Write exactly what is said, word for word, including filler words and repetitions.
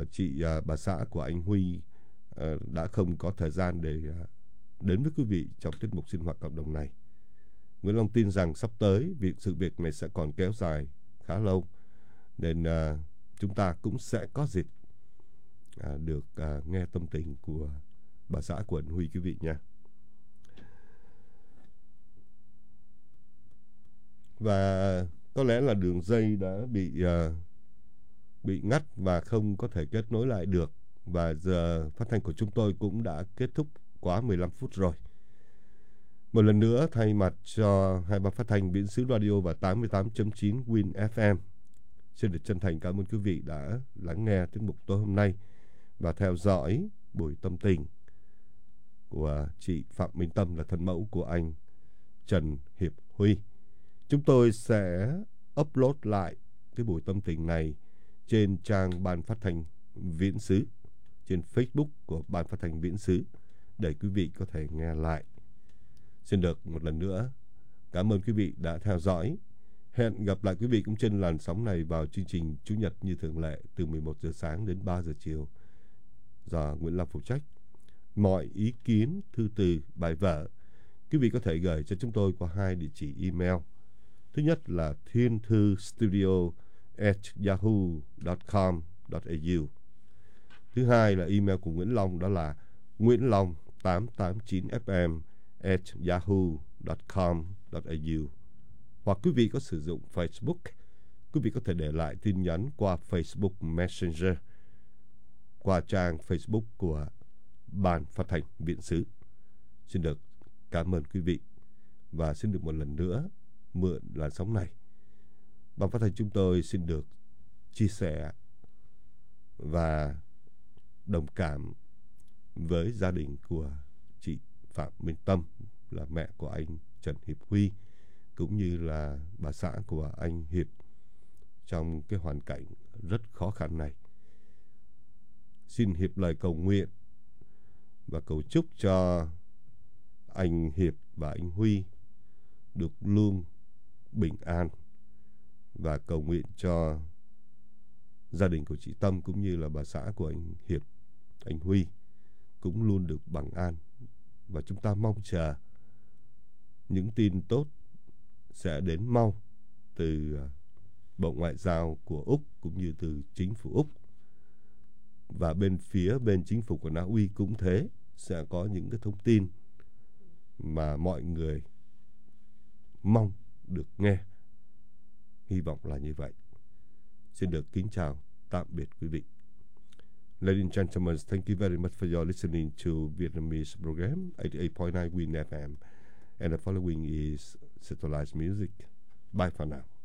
chị uh, bà xã của anh Huy uh, đã không có thời gian để uh, đến với quý vị trong tiết mục sinh hoạt cộng đồng này. Nguyễn Long tin rằng sắp tới việc sự việc này sẽ còn kéo dài khá lâu, nên uh, chúng ta cũng sẽ có dịp uh, được uh, nghe tâm tình của bà xã của anh Huy quý vị nha. Và có lẽ là đường dây đã bị uh, bị ngắt và không có thể kết nối lại được, và giờ phát thanh của chúng tôi cũng đã kết thúc quá mười lăm phút rồi. Một lần nữa thay mặt cho hai ban phát thanh Viễn Xứ Radio và tám mươi tám chấm chín Win ép em, xin được chân thành cảm ơn quý vị đã lắng nghe tiết mục tối hôm nay và theo dõi buổi tâm tình của chị Phạm Minh Tâm, là thân mẫu của anh Trần Hiệp Huy. Chúng tôi sẽ upload lại cái buổi tâm tình này trên trang Ban Phát thanh Viễn Xứ, trên Facebook của Ban Phát thanh Viễn Xứ, để quý vị có thể nghe lại. Xin được một lần nữa cảm ơn quý vị đã theo dõi. Hẹn gặp lại quý vị cũng trên làn sóng này vào chương trình Chủ nhật như thường lệ từ mười một giờ sáng đến ba giờ chiều, do Nguyễn Long phụ trách. Mọi ý kiến, thư từ, bài vở quý vị có thể gửi cho chúng tôi qua hai địa chỉ email. Thứ nhất là thiên thư studio at yahoo dot com dot a u. Thứ hai là email của Nguyễn Long, đó là nguyễn long tám tám chín f m at yahoo dot com dot a u. Hoặc quý vị có sử dụng Facebook, quý vị có thể để lại tin nhắn qua Facebook Messenger, qua trang Facebook của Ban Phát thanh Viễn Xứ. Xin được cảm ơn quý vị và xin được một lần nữa mượn làn sóng này, Ban Phát thanh chúng tôi xin được chia sẻ và đồng cảm với gia đình của chị Phạm Minh Tâm, là mẹ của anh Trần Hiệp Huy, cũng như là bà xã của anh Hiệp trong cái hoàn cảnh rất khó khăn này. Xin Hiệp lời cầu nguyện và cầu chúc cho anh Hiệp và anh Huy được luôn bình an, và cầu nguyện cho gia đình của chị Tâm cũng như là bà xã của anh Hiệp, anh Huy cũng luôn được bằng an. Và chúng ta mong chờ những tin tốt sẽ đến mau từ Bộ Ngoại giao của Úc cũng như từ chính phủ Úc. Và bên phía bên chính phủ của Na Uy cũng thế, sẽ có những cái thông tin mà mọi người mong được nghe. Hy vọng là như vậy. Xin được kính chào, tạm biệt quý vị. Ladies and gentlemen, thank you very much for your listening to Vietnamese program eighty-eight point nine Win ép em. And the following is Satellite Music. Bye for now.